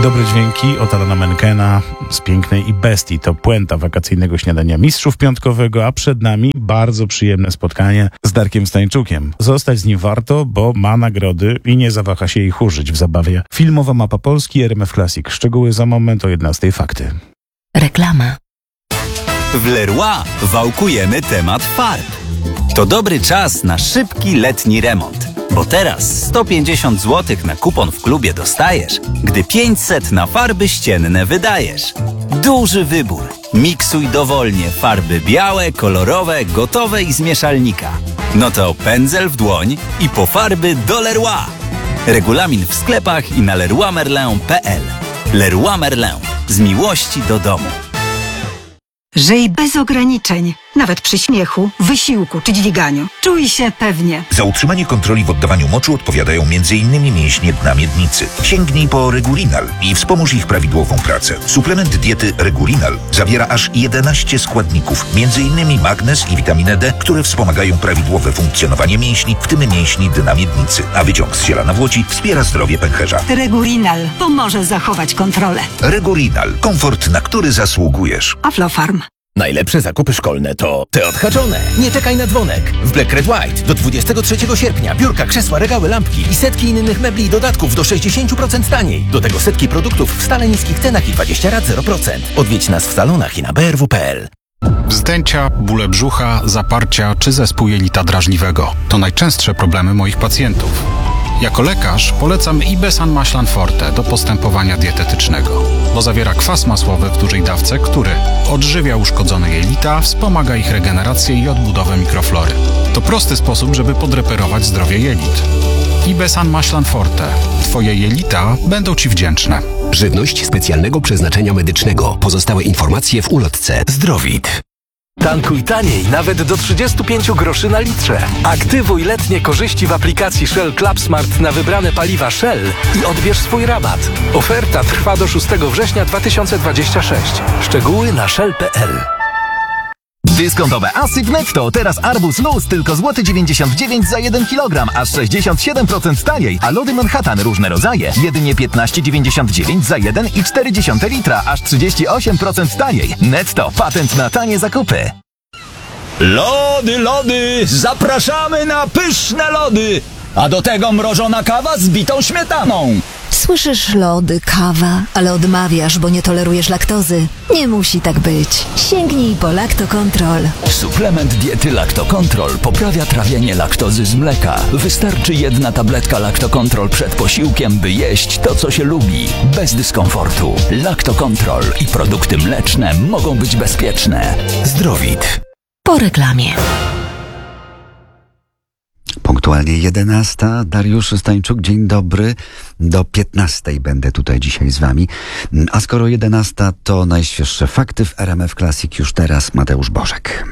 Dobre dźwięki od Alana Menkena z Pięknej i Bestii. To puenta wakacyjnego śniadania mistrzów piątkowego, a przed nami bardzo przyjemne spotkanie z Darkiem Stańczukiem. Zostać z nim warto, bo ma nagrody i nie zawaha się ich użyć w zabawie. Filmowa mapa Polski, RMF Classic. Szczegóły za moment, o 11:00 fakty. Reklama. W Leroy wałkujemy temat farb. To dobry czas na szybki letni remont. Bo teraz 150 zł na kupon w klubie dostajesz, gdy 500 na farby ścienne wydajesz. Duży wybór. Miksuj dowolnie farby białe, kolorowe, gotowe i z mieszalnika. No to pędzel w dłoń i po farby do Leroy. Regulamin w sklepach i na leroymerlin.pl. Leroy Merlin. Z miłości do domu. Żyj bez ograniczeń, nawet przy śmiechu, wysiłku czy dźwiganiu. Czuj się pewnie. Za utrzymanie kontroli w oddawaniu moczu odpowiadają m.in. mięśnie dna miednicy. Sięgnij po Regurinal i wspomóż ich prawidłową pracę. Suplement diety Regurinal zawiera aż 11 składników, m.in. magnez i witaminę D, które wspomagają prawidłowe funkcjonowanie mięśni, w tym mięśni dna miednicy. A wyciąg z ziela nawłoci wspiera zdrowie pęcherza. Regurinal pomoże zachować kontrolę. Regurinal. Komfort, na który zasługujesz. Aflofarm. Najlepsze zakupy szkolne to te odhaczone. Nie czekaj na dzwonek. W Black Red White do 23 sierpnia biurka, krzesła, regały, lampki i setki innych mebli i dodatków do 60% taniej. Do tego setki produktów w stale niskich cenach i 20 rat 0%. Odwiedź nas w salonach i na brw.pl. Wzdęcia, bóle brzucha, zaparcia czy zespół jelita drażliwego to najczęstsze problemy moich pacjentów. Jako lekarz polecam Ibesan Maślan Forte do postępowania dietetycznego, bo zawiera kwas masłowy w dużej dawce, który odżywia uszkodzone jelita, wspomaga ich regenerację i odbudowę mikroflory. To prosty sposób, żeby podreperować zdrowie jelit. Ibesan Maślan Forte. Twoje jelita będą Ci wdzięczne. Żywność specjalnego przeznaczenia medycznego. Pozostałe informacje w ulotce. Zdrowit. Tankuj taniej, nawet do 35 groszy na litrze. Aktywuj letnie korzyści w aplikacji Shell Club Smart na wybrane paliwa Shell i odbierz swój rabat. Oferta trwa do 6 września 2026. Szczegóły na shell.pl. Dyskontowe asy w Netto. Teraz arbuz luz tylko złoty 99 za 1 kg, aż 67% taniej. A lody Manhattan różne rodzaje jedynie 15,99 za 1,4 litra, aż 38% taniej. Netto. Patent na tanie zakupy. Lody! Zapraszamy na pyszne lody! A do tego mrożona kawa z bitą śmietaną. Słyszysz lody, kawa, ale odmawiasz, bo nie tolerujesz laktozy. Nie musi tak być. Sięgnij po Lactocontrol. Suplement diety Lactocontrol poprawia trawienie laktozy z mleka. Wystarczy 1 tabletka Lactocontrol przed posiłkiem, by jeść to, co się lubi. Bez dyskomfortu. Lactocontrol i produkty mleczne mogą być bezpieczne. Zdrowit. Po reklamie. Punktualnie 11:00. Dariusz Stańczuk, dzień dobry. Do 15:00 będę tutaj dzisiaj z wami. A skoro 11:00, to najświeższe fakty w RMF Classic. Już teraz Mateusz Bożek.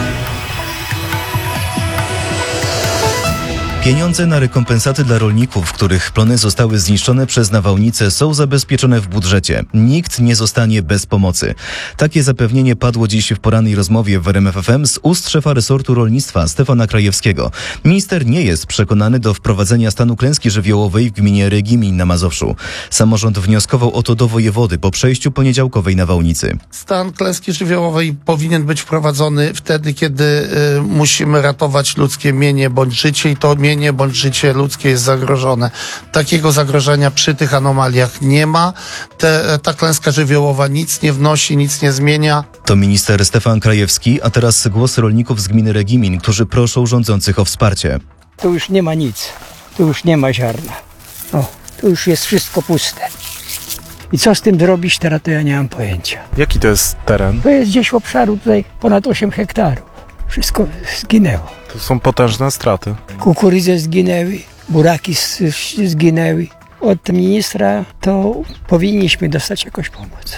Pieniądze na rekompensaty dla rolników, których plony zostały zniszczone przez nawałnice, są zabezpieczone w budżecie. Nikt nie zostanie bez pomocy. Takie zapewnienie padło dziś w porannej rozmowie w RMF FM z ust szefa resortu rolnictwa Stefana Krajewskiego. Minister nie jest przekonany do wprowadzenia stanu klęski żywiołowej w gminie Regimiń na Mazowszu. Samorząd wnioskował o to do wojewody po przejściu poniedziałkowej nawałnicy. Stan klęski żywiołowej powinien być wprowadzony wtedy, kiedy musimy ratować ludzkie mienie bądź życie i to mienie bądź życie ludzkie jest zagrożone. Takiego zagrożenia przy tych anomaliach nie ma. Ta klęska żywiołowa nic nie wnosi, nic nie zmienia. To minister Stefan Krajewski, a teraz głos rolników z gminy Regimiń, którzy proszą rządzących o wsparcie. Tu już nie ma nic. Tu już nie ma ziarna. Tu już jest wszystko puste. I co z tym zrobić teraz, to ja nie mam pojęcia. Jaki to jest teren? To jest gdzieś w obszaru tutaj ponad 8 hektarów. Wszystko zginęło. To są potężne straty. Kukurydze zginęły, buraki zginęły. Od ministra to powinniśmy dostać jakąś pomoc.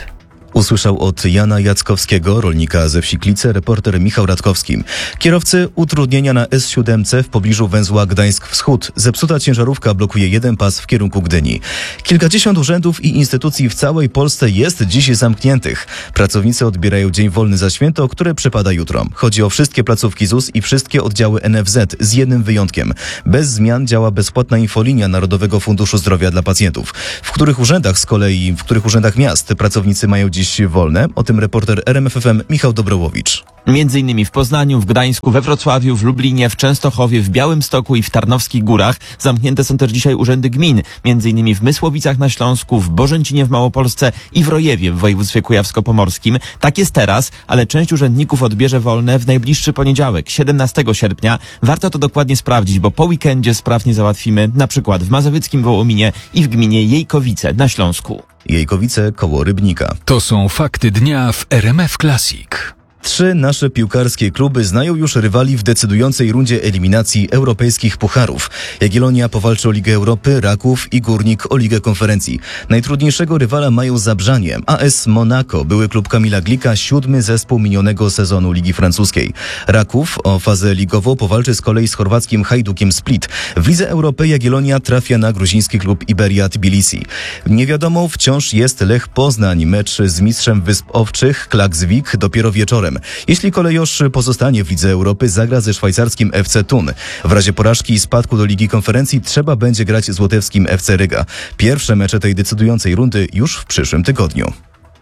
Usłyszał od Jana Jackowskiego, rolnika ze wsi Klice, reporter Michał Radkowski. Kierowcy utrudnienia na S7 w pobliżu węzła Gdańsk Wschód. Zepsuta ciężarówka blokuje jeden pas w kierunku Gdyni. Kilkadziesiąt urzędów i instytucji w całej Polsce jest dziś zamkniętych. Pracownicy odbierają dzień wolny za święto, które przypada jutro. Chodzi o wszystkie placówki ZUS i wszystkie oddziały NFZ, z jednym wyjątkiem. Bez zmian działa bezpłatna infolinia Narodowego Funduszu Zdrowia dla pacjentów. W których urzędach miast pracownicy mają dziś wolne? O tym reporter RMF FM Michał Dobrołowicz. Między innymi w Poznaniu, w Gdańsku, we Wrocławiu, w Lublinie, w Częstochowie, w Białymstoku i w Tarnowskich Górach. Zamknięte są też dzisiaj urzędy gmin, między innymi w Mysłowicach na Śląsku, w Bożęcinie w Małopolsce i w Rojewie w województwie kujawsko-pomorskim. Tak jest teraz, ale część urzędników odbierze wolne w najbliższy poniedziałek, 17 sierpnia. Warto to dokładnie sprawdzić, bo po weekendzie spraw nie załatwimy, na przykład w mazowieckim Wołominie i w gminie Jejkowice na Śląsku. Jejkowice koło Rybnika. To są fakty dnia w RMF Classic. 3 nasze piłkarskie kluby znają już rywali w decydującej rundzie eliminacji europejskich pucharów. Jagiellonia powalczy o Ligę Europy, Raków i Górnik o Ligę Konferencji. Najtrudniejszego rywala mają Zabrzanie. AS Monaco, były klub Kamila Glika, 7. zespół minionego sezonu Ligi Francuskiej. Raków o fazę ligową powalczy z kolei z chorwackim Hajdukiem Split. W Lidze Europy Jagiellonia trafia na gruziński klub Iberia Tbilisi. Niewiadomą wciąż jest Lech Poznań. Mecz z mistrzem Wysp Owczych Klaksvik dopiero wieczorem. Jeśli Kolejosz pozostanie w Lidze Europy, zagra ze szwajcarskim FC Thun. W razie porażki i spadku do Ligi Konferencji trzeba będzie grać z łotewskim FC Ryga. Pierwsze mecze tej decydującej rundy już w przyszłym tygodniu.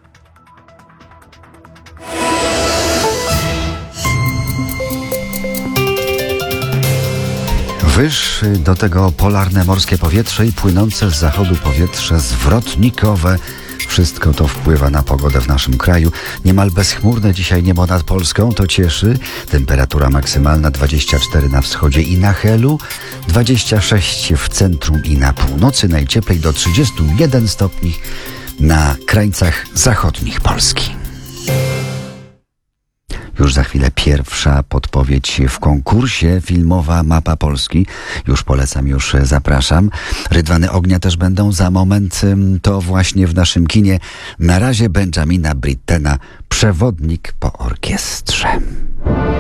Wyż do tego polarne morskie powietrze i płynące z zachodu powietrze zwrotnikowe. Wszystko to wpływa na pogodę w naszym kraju. Niemal bezchmurne dzisiaj niebo nad Polską, to cieszy. Temperatura maksymalna 24 na wschodzie i na Helu, 26 w centrum i na północy, najcieplej do 31 stopni na krańcach zachodnich Polski. Już za chwilę pierwsza podpowiedź w konkursie filmowa Mapa Polski. Już polecam, już zapraszam. Rydwany ognia też będą za moment. To właśnie w naszym kinie. Na razie Benjamina Brittena, Przewodnik po orkiestrze.